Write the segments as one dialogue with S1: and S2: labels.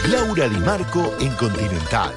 S1: Laura Di Marco en Continental.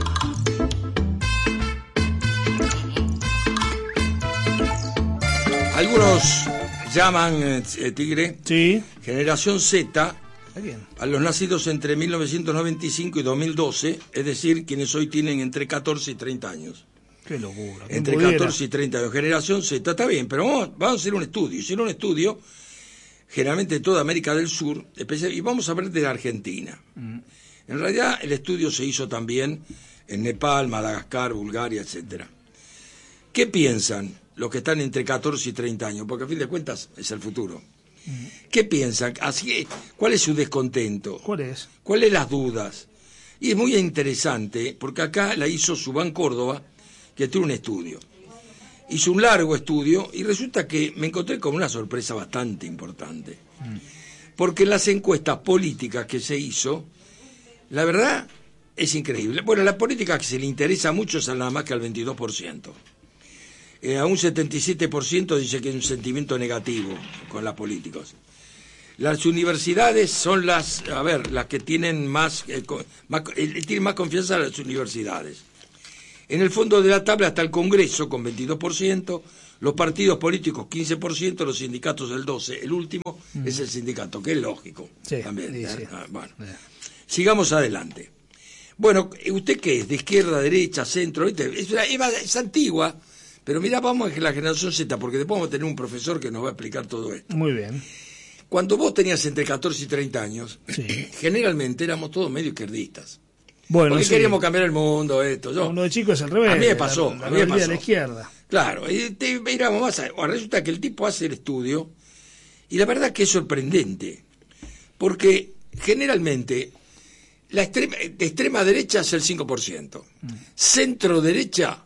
S2: Algunos llaman, Tigre,
S3: Sí.
S2: generación Z
S3: ¿A quién?
S2: a los nacidos entre 1995 y 2012, es decir, quienes hoy tienen entre 14 y 30 años.
S3: Qué locura. ¿Quién
S2: Entre
S3: pudiera?
S2: 14 y 30 años. Generación Z, está bien, pero vamos a hacer un estudio. Hicieron un estudio, generalmente de toda América del Sur, y vamos a hablar de la Argentina. En realidad, el estudio se hizo también en Nepal, Madagascar, Bulgaria, etcétera. ¿Qué piensan los que están entre 14 y 30 años? Porque a fin de cuentas es el futuro. ¿Qué piensan? ¿Cuál es su descontento?
S3: ¿Cuál es?
S2: ¿Cuáles las dudas? Y es muy interesante, porque acá la hizo Subán Córdoba, que tiene un estudio. Hizo un largo estudio y resulta que me encontré con una sorpresa bastante importante. Porque en las encuestas políticas que se hizo, la verdad es increíble. Bueno, la política que se le interesa mucho es nada más que al 22%. A un 77% dice que es un sentimiento negativo con las políticas. Las universidades son las que tienen tienen más confianza en las universidades. En el fondo de la tabla está el Congreso con 22%, los partidos políticos 15%, los sindicatos el 12%. El último es el sindicato, que es lógico.
S3: Sí,
S2: también.
S3: sí.
S2: Bueno, sigamos adelante. Bueno, ¿usted qué es? ¿De izquierda, derecha, centro? ¿Viste? Es antigua, pero mira, vamos a la generación Z, porque después vamos a tener un profesor que nos va a explicar todo esto.
S3: Muy bien.
S2: Cuando vos tenías entre 14 y 30 años,
S3: Sí.
S2: generalmente éramos todos medio izquierdistas.
S3: Bueno,
S2: Porque
S3: sí.
S2: queríamos cambiar el mundo, esto.
S3: Uno de chico es al revés.
S2: A mí me pasó.
S3: La
S2: a mí me
S3: rebeldía
S2: pasó.
S3: de la izquierda.
S2: Claro, y miramos más. Resulta que el tipo hace el estudio y la verdad que es sorprendente. Porque generalmente de extrema derecha es el 5%. Centro derecha,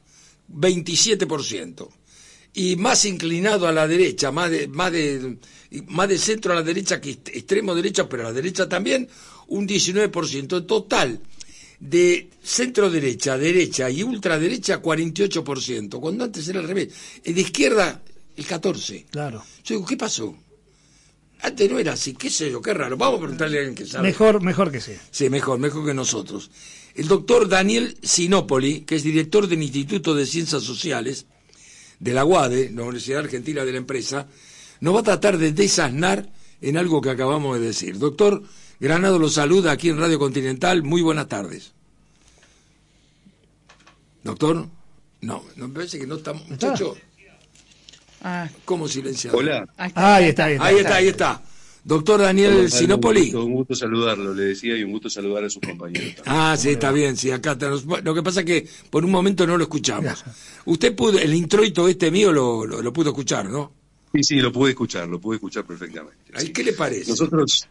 S2: 27%. Y más inclinado a la derecha, más de centro a la derecha que extremo derecha, pero a la derecha también, un 19%. En total, de centro derecha, derecha y ultraderecha, 48%, cuando antes era al revés. De izquierda, el 14%.
S3: Claro.
S2: Yo digo, ¿qué pasó? Antes no era así, qué sé yo, qué raro. Vamos a preguntarle a alguien que sabe.
S3: Mejor que sí.
S2: Sí, mejor que nosotros. El doctor Daniel Sinopoli, que es director del Instituto de Ciencias Sociales de la UADE, la Universidad Argentina de la Empresa, nos va a tratar de desasnar en algo que acabamos de decir. Doctor Granado lo saluda aquí en Radio Continental. Muy buenas tardes. ¿Doctor? No, me parece que no estamos. Muchacho. ¿Cómo silenciado?
S4: Hola.
S3: Ahí está.
S2: Ahí está. Doctor Daniel Sinopoli.
S4: Un gusto saludarlo, le decía, y un gusto saludar a sus compañeros también.
S2: Sí, está bien, sí, acá lo que pasa es que por un momento no lo escuchamos. Usted pudo, el introito mío lo pudo escuchar, ¿no?
S4: Sí, lo pude escuchar perfectamente.
S2: Sí. ¿Qué le parece?
S4: Nosotros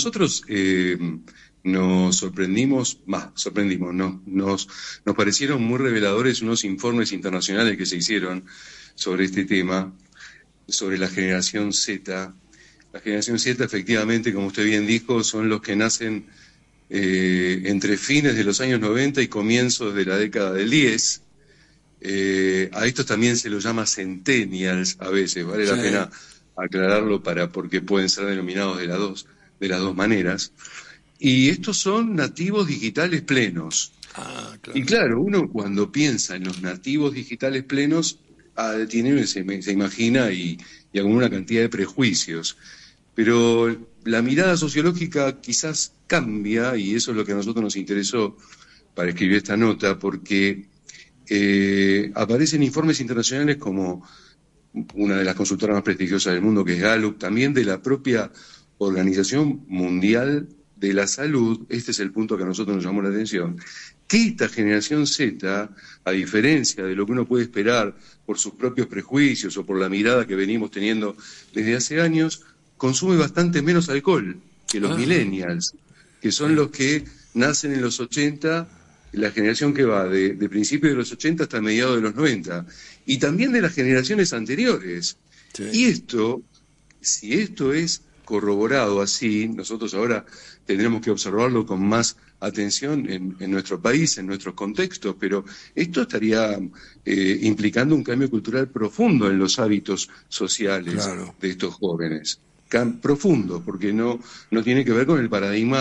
S4: nos sorprendimos, nos parecieron muy reveladores unos informes internacionales que se hicieron sobre este tema, sobre la generación Z. La generación Z, efectivamente, como usted bien dijo, son los que nacen entre fines de los años 90 y comienzos de la década del 10. A estos también se los llama centennials a veces, vale la pena aclararlo porque pueden ser denominados de las dos maneras. Y estos son nativos digitales plenos.
S2: Claro.
S4: Y claro, uno cuando piensa en los nativos digitales plenos, se imagina y con una cantidad de prejuicios. Pero la mirada sociológica quizás cambia, y eso es lo que a nosotros nos interesó para escribir esta nota, porque aparecen informes internacionales como una de las consultoras más prestigiosas del mundo, que es Gallup, también de la propia Organización Mundial de la Salud. Este es el punto que a nosotros nos llamó la atención, que esta generación Z, a diferencia de lo que uno puede esperar por sus propios prejuicios o por la mirada que venimos teniendo desde hace años, consume bastante menos alcohol que los millennials, que son los que nacen en los 80, la generación que va de principios de los 80 hasta mediados de los 90, y también de las generaciones anteriores. Sí. Y si esto es corroborado así, nosotros ahora tendremos que observarlo con más atención en nuestro país, en nuestros contextos, pero esto estaría implicando un cambio cultural profundo en los hábitos sociales de estos jóvenes. Profundo, porque no tiene que ver con el paradigma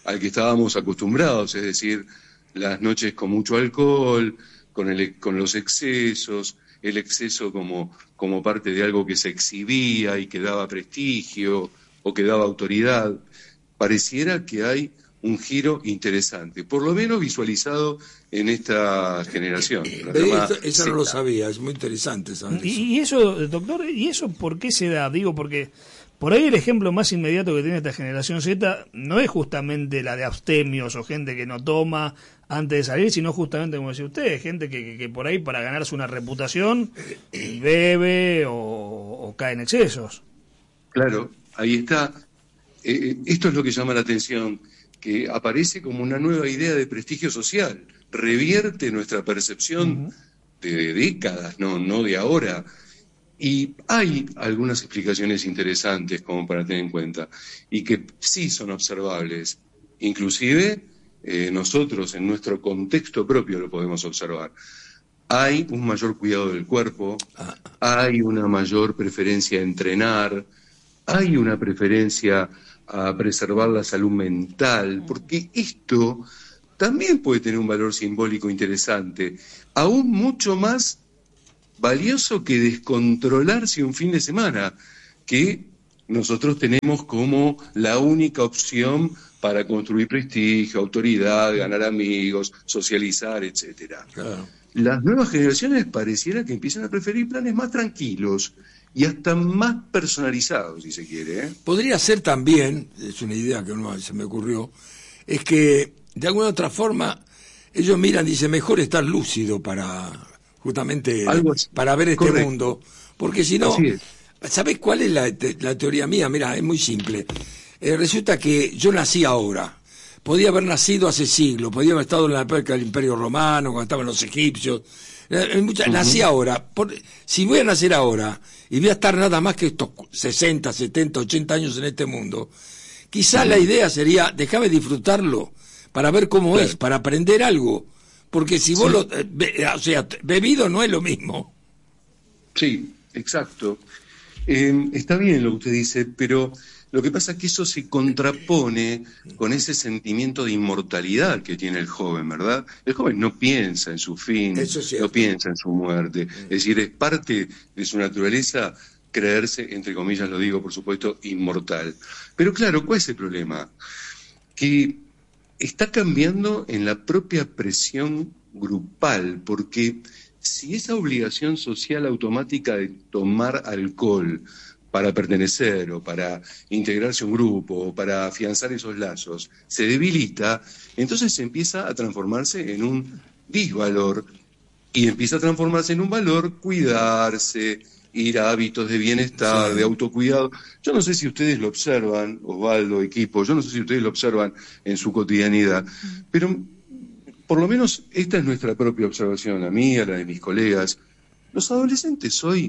S4: al que estábamos acostumbrados, es decir, las noches con mucho alcohol, con los excesos, el exceso como parte de algo que se exhibía y que daba prestigio o que daba autoridad. Pareciera que hay un giro interesante, por lo menos visualizado en esta generación.
S2: Eso no lo sabía, es muy interesante saber eso.
S3: Y eso, doctor, ¿y eso por qué se da? Digo, porque por ahí el ejemplo más inmediato que tiene esta generación Z no es justamente la de abstemios o gente que no toma antes de salir, sino justamente, como decía usted, gente que por ahí para ganarse una reputación bebe o cae en excesos.
S4: Claro, ahí está. Esto es lo que llama la atención, que aparece como una nueva idea de prestigio social, revierte nuestra percepción de décadas, no de ahora. Y hay algunas explicaciones interesantes como para tener en cuenta, y que sí son observables. Inclusive nosotros en nuestro contexto propio lo podemos observar. Hay un mayor cuidado del cuerpo, hay una mayor preferencia a entrenar, hay una preferencia a preservar la salud mental, porque esto también puede tener un valor simbólico interesante, aún mucho más valioso que descontrolarse un fin de semana, que nosotros tenemos como la única opción para construir prestigio, autoridad, ganar amigos, socializar, etcétera.
S2: Claro.
S4: Las nuevas generaciones pareciera que empiezan a preferir planes más tranquilos y hasta más personalizados, si se quiere, ¿eh?
S2: Podría ser también, es una idea que se me ocurrió, es que de alguna otra forma ellos miran y dicen, mejor estar lúcido para justamente para ver este
S4: correcto.
S2: mundo, porque si no, ¿sabés cuál es la teoría mía? Mira, es muy simple. Resulta que yo nací ahora, podía haber nacido hace siglos, podía haber estado en la época del Imperio Romano, cuando estaban los egipcios, nací ahora, si voy a nacer ahora y voy a estar nada más que estos 60, 70, 80 años en este mundo, quizás la idea sería, déjame disfrutarlo para ver cómo es, para aprender algo, porque si vos bebido no es lo mismo.
S4: Sí, exacto. Está bien lo que usted dice, pero lo que pasa es que eso se contrapone con ese sentimiento de inmortalidad que tiene el joven, ¿verdad? El joven no piensa en su fin, no piensa en su muerte. Es decir, es parte de su naturaleza creerse, entre comillas lo digo, por supuesto, inmortal. Pero claro, ¿cuál es el problema? Que está cambiando en la propia presión grupal, porque si esa obligación social automática de tomar alcohol para pertenecer o para integrarse a un grupo o para afianzar esos lazos se debilita, entonces empieza a transformarse en un disvalor y empieza a transformarse en un valor cuidarse, ir a hábitos de bienestar, de autocuidado. Yo no sé si ustedes lo observan, Osvaldo, equipo, yo no sé si ustedes lo observan en su cotidianidad, pero por lo menos esta es nuestra propia observación, la mía, la de mis colegas. Los adolescentes hoy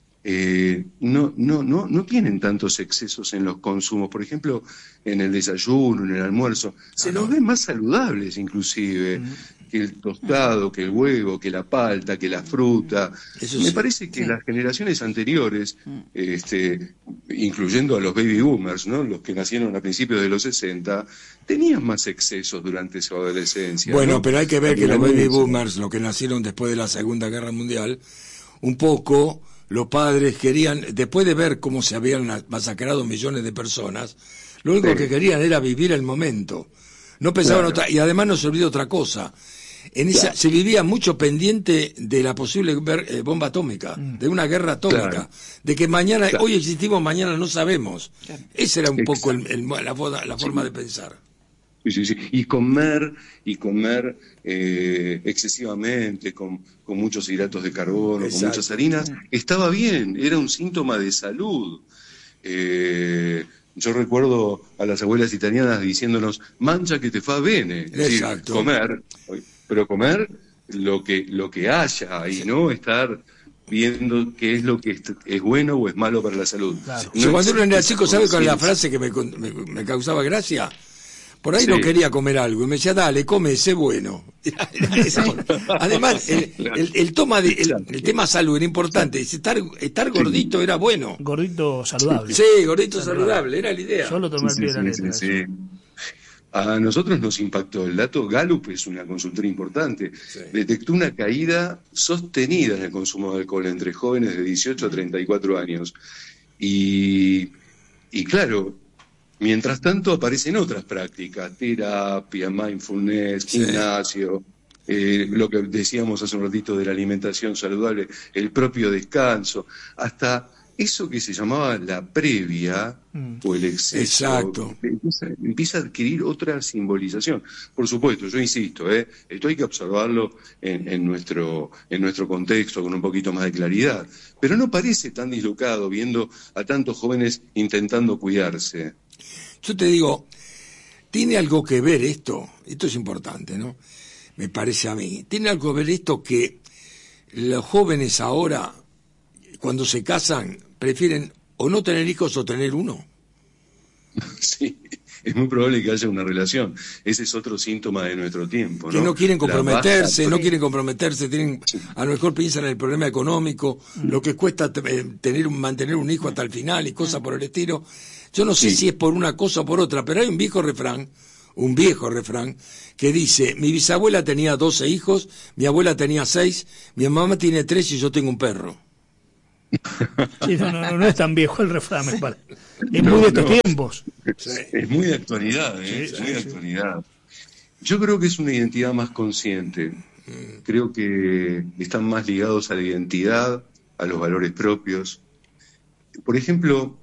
S4: no tienen tantos excesos en los consumos, por ejemplo, en el desayuno, en el almuerzo, se los ven más saludables inclusive, que el tostado, que el huevo, que la palta, que la fruta. Me parece que las generaciones anteriores, incluyendo a los baby boomers, ¿no?, los que nacieron a principios de los 60, tenían más excesos durante su adolescencia.
S2: Bueno,
S4: ¿no?
S2: pero hay que ver que los baby boomers, los que nacieron después de la Segunda Guerra Mundial, un poco los padres querían, después de ver cómo se habían masacrado millones de personas, lo único que querían era vivir el momento. No pensaban otra, y además no se olvida otra cosa. En esa se vivía mucho pendiente de la posible bomba atómica, de una guerra atómica, de que mañana, hoy existimos, mañana no sabemos. Esa era un poco la forma de pensar.
S4: Sí. Y comer excesivamente, con muchos hidratos de carbono, con muchas harinas, estaba bien, era un síntoma de salud. Yo recuerdo a las abuelas italianas diciéndonos, mancha que te fa bene. Es decir, comer, pero comer lo que haya ahí, ¿no? Estar viendo qué es lo que es bueno o es malo para la salud.
S3: Claro.
S2: Yo cuando era chico, ¿sabe cuál es la frase que me causaba gracia? Por ahí no quería comer algo y me decía, dale, come, sé bueno. Además, el tema salud era importante. Estar gordito era bueno.
S3: Gordito saludable.
S2: Sí, gordito saludable, era la idea.
S3: Solo tomar pie de la letra.
S4: A nosotros nos impactó. El dato Gallup es una consultora importante.
S2: Sí.
S4: Detectó una caída sostenida en el consumo de alcohol entre jóvenes de 18 a 34 años. Y claro, mientras tanto aparecen otras prácticas, terapia, mindfulness, gimnasio, lo que decíamos hace un ratito de la alimentación saludable, el propio descanso, hasta eso que se llamaba la previa o el exceso.
S2: Exacto.
S4: Empieza a adquirir otra simbolización. Por supuesto, yo insisto, esto hay que observarlo en nuestro contexto con un poquito más de claridad, pero no parece tan dislocado viendo a tantos jóvenes intentando cuidarse.
S2: Yo te digo, ¿tiene algo que ver esto? Esto es importante, ¿no? Me parece a mí. ¿Tiene algo que ver esto que los jóvenes ahora, cuando se casan, prefieren o no tener hijos o tener uno?
S4: Sí, es muy probable que haya una relación. Ese es otro síntoma de nuestro tiempo, ¿no?
S2: Que no quieren comprometerse, tienen, a lo mejor piensan en el problema económico, lo que cuesta mantener un hijo hasta el final y cosas por el estilo. Yo no sé si es por una cosa o por otra, pero hay un viejo refrán que dice: mi bisabuela tenía 12 hijos, mi abuela tenía 6, mi mamá tiene 3 y yo tengo un perro.
S3: Sí, no es tan viejo el refrán, me parece. Es muy de estos tiempos.
S4: Sí. Es muy de actualidad, es muy de actualidad. Yo creo que es una identidad más consciente. Creo que están más ligados a la identidad, a los valores propios. Por ejemplo,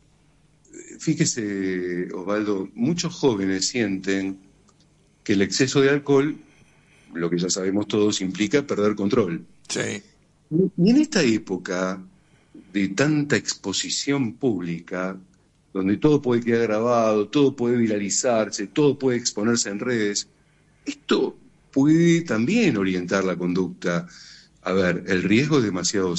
S4: fíjese, Osvaldo, muchos jóvenes sienten que el exceso de alcohol, lo que ya sabemos todos, implica perder control.
S2: Sí.
S4: Y en esta época de tanta exposición pública, donde todo puede quedar grabado, todo puede viralizarse, todo puede exponerse en redes, esto puede también orientar la conducta. A ver, el riesgo es demasiado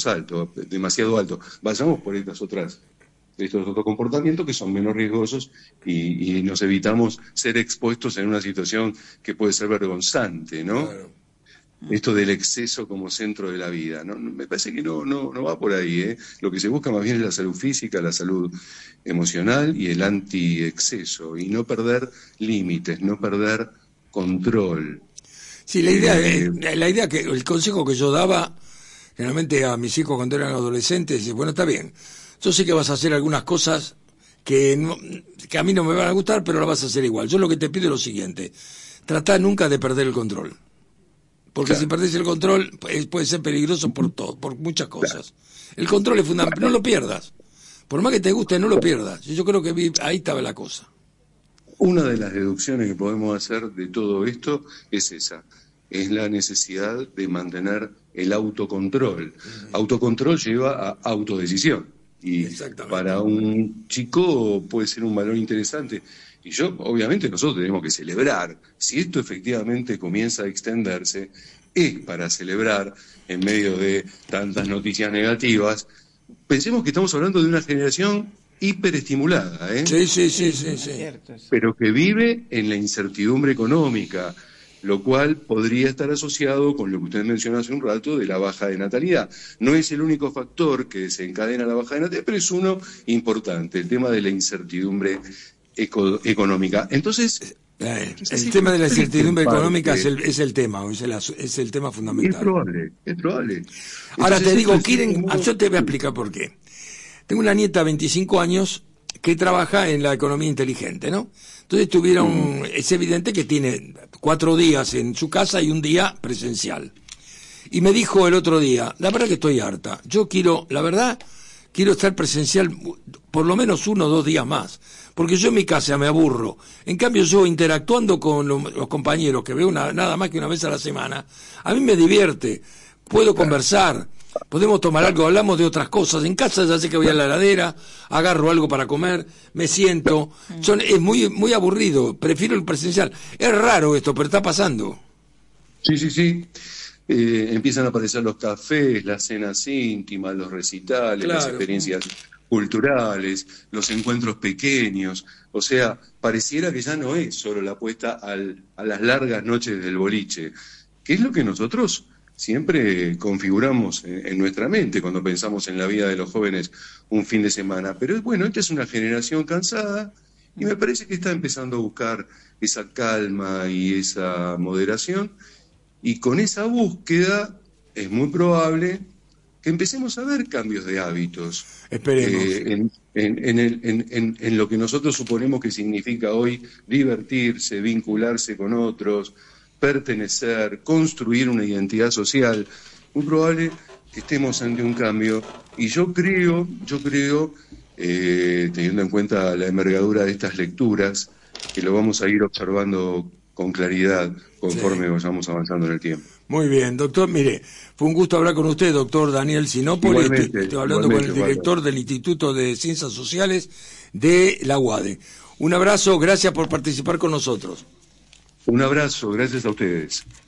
S4: alto. Vayamos por estos otros comportamientos que son menos riesgosos y nos evitamos ser expuestos en una situación que puede ser vergonzante, ¿no?
S2: Claro.
S4: Esto del exceso como centro de la vida, ¿no? Me parece que no va por ahí, Lo que se busca más bien es la salud física, la salud emocional y el anti-exceso, y no perder límites, no perder control.
S2: Sí, la idea que el consejo que yo daba generalmente a mis hijos cuando eran adolescentes es: bueno, está bien, yo sé que vas a hacer algunas cosas que a mí no me van a gustar, pero las vas a hacer igual. Yo lo que te pido es lo siguiente: trata nunca de perder el control. Porque claro, si perdés el control puede ser peligroso por muchas cosas. Claro. El control es fundamental, no lo pierdas. Por más que te guste, no lo pierdas. Yo creo que ahí estaba la cosa.
S4: Una de las deducciones que podemos hacer de todo esto es esa. Es la necesidad de mantener el autocontrol. Autocontrol lleva a autodecisión. Y para un chico puede ser un valor interesante. Y obviamente nosotros tenemos que celebrar. Si esto efectivamente comienza a extenderse, es para celebrar en medio de tantas noticias negativas. Pensemos que estamos hablando de una generación hiperestimulada,
S2: Sí.
S4: Pero que vive en la incertidumbre económica, lo cual podría estar asociado con lo que usted mencionó hace un rato de la baja de natalidad. No es el único factor que desencadena la baja de natalidad, pero es uno importante, el tema de la incertidumbre económica. Entonces,
S2: el tema de la incertidumbre económica es el tema fundamental.
S4: Es probable.
S2: Ahora te digo, yo te voy a explicar por qué. Tengo una nieta de 25 años que trabaja en la economía inteligente, ¿no? Entonces es evidente que tiene 4 días en su casa y un día presencial. Y me dijo el otro día: la verdad que estoy harta, quiero estar presencial por lo menos 1 o 2 días más, porque yo en mi casa me aburro. En cambio, yo interactuando con los compañeros, que veo nada más que una vez a la semana, a mí me divierte, puedo conversar, podemos tomar algo, hablamos de otras cosas. En casa ya sé que voy a la heladera, agarro algo para comer, me siento. Es muy, muy aburrido, prefiero el presencial. Es raro esto, pero está pasando.
S4: Sí. Empiezan a aparecer los cafés, las cenas íntimas, los recitales, las experiencias culturales, los encuentros pequeños. O sea, pareciera que ya no es solo la apuesta a las largas noches del boliche, que es lo que nosotros siempre configuramos en nuestra mente cuando pensamos en la vida de los jóvenes un fin de semana. Pero bueno, esta es una generación cansada Y me parece que está empezando a buscar esa calma y esa moderación, y con esa búsqueda es muy probable que empecemos a ver cambios de hábitos.
S2: Esperemos.
S4: En lo que nosotros suponemos que significa hoy divertirse, vincularse con otros, pertenecer, construir una identidad social. Muy probable que estemos ante un cambio, y yo creo, teniendo en cuenta la envergadura de estas lecturas, que lo vamos a ir observando con claridad conforme vayamos avanzando en el tiempo.
S2: Muy bien, doctor. Mire, fue un gusto hablar con usted, doctor Daniel Sinopoli. Estoy hablando con el director del Instituto de Ciencias Sociales de la UADE. Un abrazo, gracias por participar con nosotros.
S4: Un abrazo, gracias a ustedes.